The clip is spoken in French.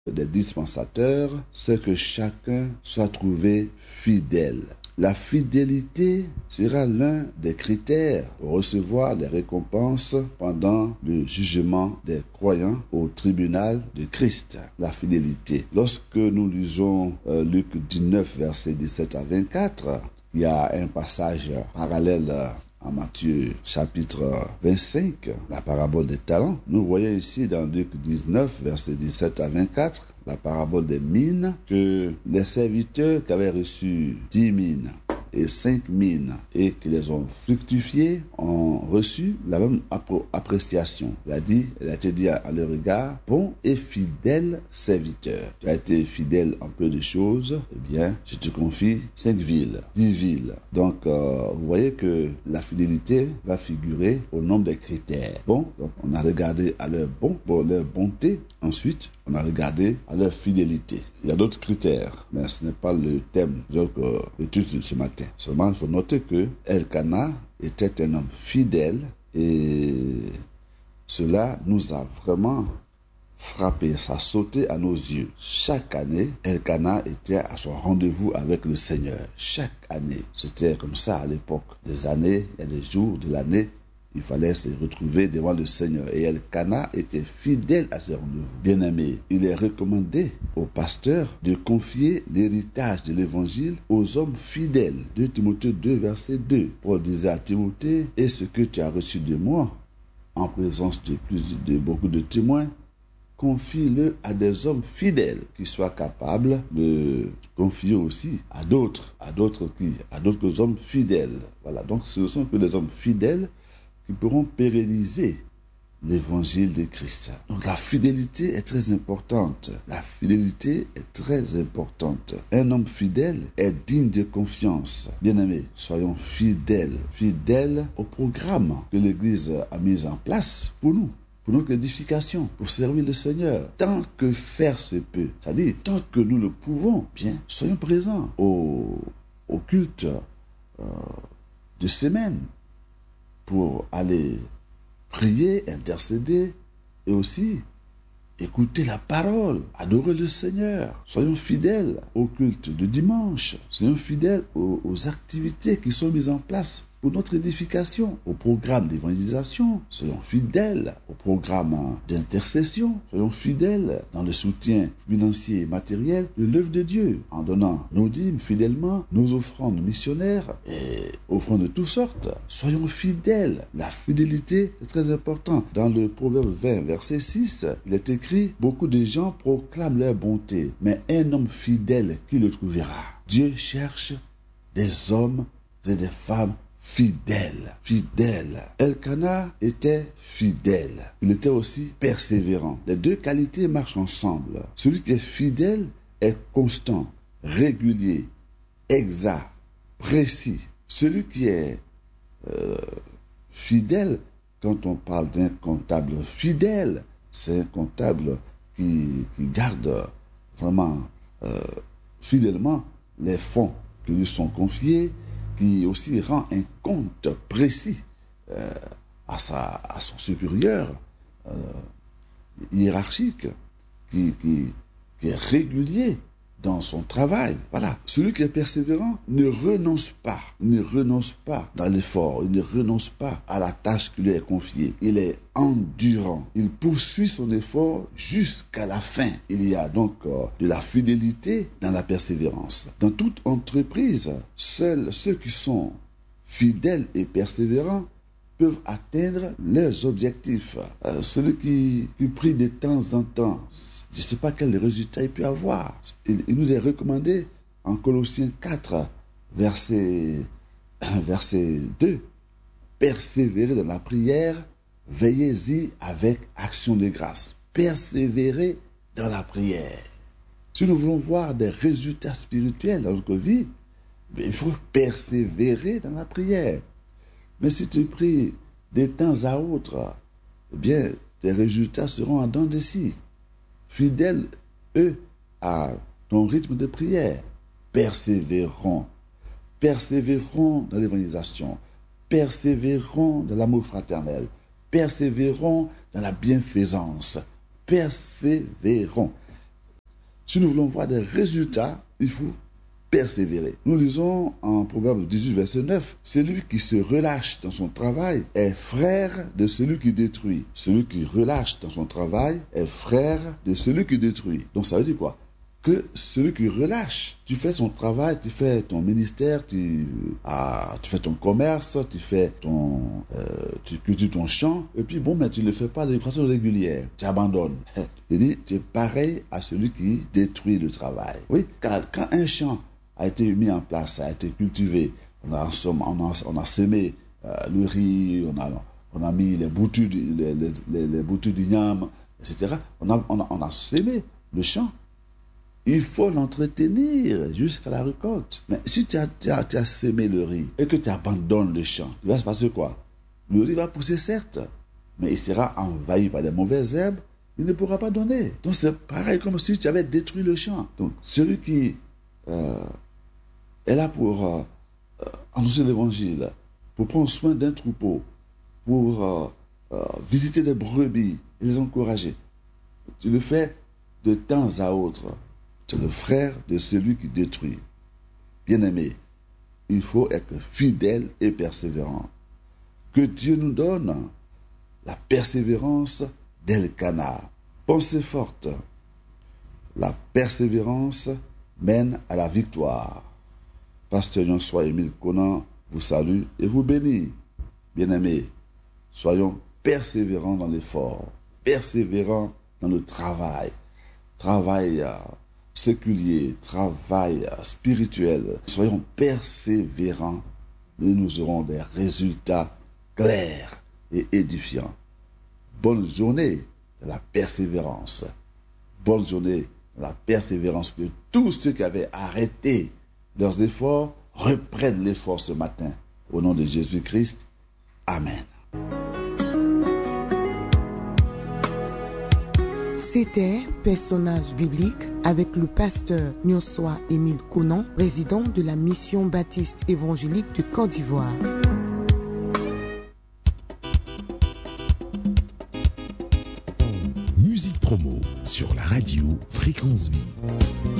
des dispensateurs, c'est que chacun soit trouvé fidèle. La fidélité sera l'un des critères pour recevoir les récompenses pendant le jugement des croyants au tribunal de Christ. La fidélité. Lorsque nous lisons Luc 19, versets 17 à 24, il y a un passage parallèle en Matthieu chapitre 25, la parabole des talents. Nous voyons ici dans Luc 19, versets 17 à 24, la parabole des mines, que les serviteurs qui avaient reçu 10 mines et 5 mines et qui les ont fructifiées ont reçu la même appréciation. Il a été dit à leur égard, bon et fidèle serviteur. Tu as été fidèle en peu de choses, eh bien, je te confie 5 villes, 10 villes. Donc, vous voyez que la fidélité va figurer au nombre des critères. Bon, donc on a regardé à leur leur bonté. Ensuite, on a regardé à leur fidélité. Il y a d'autres critères, mais ce n'est pas le thème de l'étude de ce matin. Seulement, il faut noter que Elkana était un homme fidèle et cela nous a vraiment frappé, ça a sauté à nos yeux. Chaque année, Elkana était à son rendez-vous avec le Seigneur. Chaque année. C'était comme ça à l'époque. Des années, il y a des jours de l'année, il fallait se retrouver devant le Seigneur. Et Elkana était fidèle à ce rendez-vous. Bien-aimé, il est recommandé aux pasteurs de confier l'héritage de l'évangile aux hommes fidèles. 2 Timothée 2, verset 2. Paul disait à Timothée, et ce que tu as reçu de moi, en présence de beaucoup de témoins, confie-le à des hommes fidèles qui soient capables de confier aussi à d'autres hommes fidèles. Voilà, donc ce ne sont que des hommes fidèles qui pourront pérenniser l'évangile de Christ. Donc la fidélité est très importante. La fidélité est très importante. Un homme fidèle est digne de confiance. Bien-aimés, soyons fidèles. Fidèles au programme que l'Église a mis en place pour nous. Pour notre édification, pour servir le Seigneur, tant que faire se peut, c'est-à-dire tant que nous le pouvons, bien, soyons présents au culte de semaine pour aller prier, intercéder et aussi écouter la parole, adorer le Seigneur. Soyons fidèles au culte de dimanche, soyons fidèles aux activités qui sont mises en place pour notre édification, au programme d'évangélisation, soyons fidèles au programme d'intercession, soyons fidèles dans le soutien financier et matériel de l'œuvre de Dieu, en donnant nos dîmes fidèlement, nos offrandes missionnaires et offrandes de toutes sortes. Soyons fidèles. La fidélité est très importante. Dans le Proverbe 20, verset 6, il est écrit, beaucoup de gens proclament leur bonté, mais un homme fidèle, qui le trouvera? Dieu cherche des hommes et des femmes fidèle. Elkana était fidèle. Il était aussi persévérant. Les deux qualités marchent ensemble. Celui qui est fidèle est constant, régulier, exact, précis. Celui qui est fidèle, quand on parle d'un comptable fidèle, c'est un comptable qui garde vraiment fidèlement les fonds qui lui sont confiés, qui aussi rend un compte précis à son supérieur hiérarchique, qui est régulier dans son travail. Voilà. Celui qui est persévérant ne renonce pas dans l'effort, il ne renonce pas à la tâche qui lui est confiée. Il est endurant. Il poursuit son effort jusqu'à la fin. Il y a donc de la fidélité dans la persévérance. Dans toute entreprise, seuls ceux qui sont fidèles et persévérants peuvent atteindre leurs objectifs. Celui qui prie de temps en temps, je ne sais pas quel résultat il peut avoir. Il nous est recommandé en Colossiens 4, verset 2, persévérer dans la prière, veillez-y avec action de grâce. Persévérer dans la prière. Si nous voulons voir des résultats spirituels dans notre vie, il faut persévérer dans la prière. Mais si tu pries de temps à autre, eh bien, tes résultats seront en dents de scie. Fidèles, eux, à ton rythme de prière. Persévérons. Persévérons dans l'évangélisation. Persévérons dans l'amour fraternel. Persévérons dans la bienfaisance. Persévérons. Si nous voulons voir des résultats, il faut persévérer. Nous lisons en Proverbe 18, verset 9, « Celui qui se relâche dans son travail est frère de celui qui détruit. Celui qui relâche dans son travail est frère de celui qui détruit. » Donc ça veut dire quoi? Que celui qui relâche, tu fais son travail, tu fais ton ministère, tu fais ton commerce, tu cultives ton champ, et puis bon, mais tu ne le fais pas de façon régulière, tu abandonnes. Il dit, tu es pareil à celui qui détruit le travail. Oui, car quand un champ a été mis en place, a été cultivé, on a semé le riz, on a mis les boutures d'igname, etc. On a semé le champ. Il faut l'entretenir jusqu'à la récolte. Mais si tu as semé le riz et que tu abandonnes le champ, il va se passer quoi? Le riz va pousser certes, mais il sera envahi par des mauvaises herbes, il ne pourra pas donner. Donc c'est pareil comme si tu avais détruit le champ. Donc celui qui est là pour annoncer l'évangile, pour prendre soin d'un troupeau, pour visiter des brebis et les encourager, tu le fais de temps à autre. C'est le frère de celui qui détruit. Bien-aimé, il faut être fidèle et persévérant. Que Dieu nous donne la persévérance d'Elkana. Pensée forte. La persévérance mène à la victoire. Pasteur François Émile Conan vous salue et vous bénit. Bien-aimés, soyons persévérants dans l'effort, persévérants dans le travail. Travail séculier, travail spirituel. Soyons persévérants et nous aurons des résultats clairs et édifiants. Bonne journée de la persévérance. Bonne journée de la persévérance. Que tous ceux qui avaient arrêté leurs efforts reprennent l'effort ce matin. Au nom de Jésus-Christ. Amen. C'était Personnage biblique avec le pasteur François Émile Conan, président de la mission baptiste évangélique de Côte d'Ivoire. Musique promo sur la radio Fréquence Vie.